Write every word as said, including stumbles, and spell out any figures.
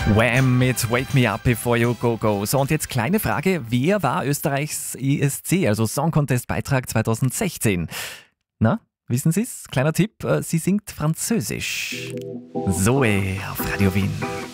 Wham! Mit Wake Me Up Before You Go Go. So, und jetzt kleine Frage. Wer war Österreichs E S C, also Song Contest Beitrag zwanzig sechzehn? Na, wissen Sie es? Kleiner Tipp, äh, sie singt Französisch. Zoe auf Radio Wien.